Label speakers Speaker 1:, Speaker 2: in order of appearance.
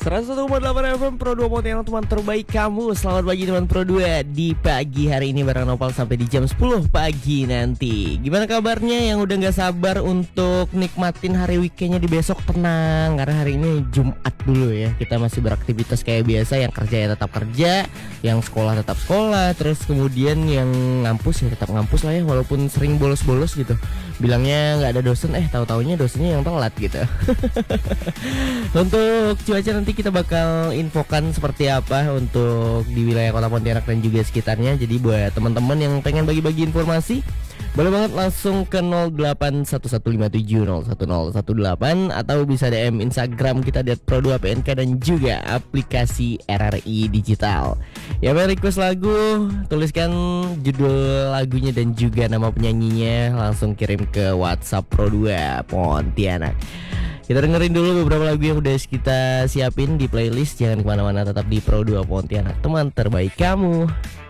Speaker 1: 101,8 FM Pro 2 Pontianak, teman terbaik kamu. Selamat pagi teman Pro 2. Di pagi hari ini bareng Nopal sampai di jam 10 pagi nanti. Gimana kabarnya yang udah gak sabar untuk nikmatin hari weekendnya di besok? Tenang, karena hari ini Jumat dulu ya. Kita masih beraktivitas kayak biasa. Yang kerja ya tetap kerja, yang sekolah tetap sekolah. Terus kemudian yang ngampus ya tetap ngampus lah ya, walaupun sering bolos-bolos gitu. Bilangnya gak ada dosen, tahu-taunya dosennya yang telat gitu. Untuk cuaca nanti kita bakal infokan seperti apa untuk di wilayah Kota Pontianak dan juga sekitarnya. Jadi buat teman-teman yang pengen bagi-bagi informasi, boleh banget langsung ke 081157011018 atau bisa DM Instagram kita di @pro2pnk dan juga aplikasi RRI Digital. Ya, request lagu, tuliskan judul lagunya dan juga nama penyanyinya, langsung kirim ke WhatsApp Pro2 Pontianak. Kita dengerin dulu beberapa lagu yang udah kita siapin di playlist. Jangan kemana-mana, tetap di Pro 2 Pontianak, teman terbaik kamu.